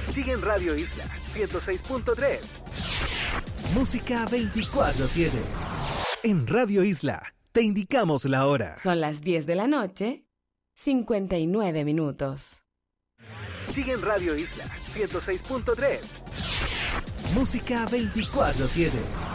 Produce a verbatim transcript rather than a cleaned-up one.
Sigue en Radio Isla ciento seis punto tres. Música veinticuatro siete. En Radio Isla te indicamos la hora. Son las diez de la noche, cincuenta y nueve minutos. Sigue en Radio Isla ciento seis punto tres. Música veinticuatro siete.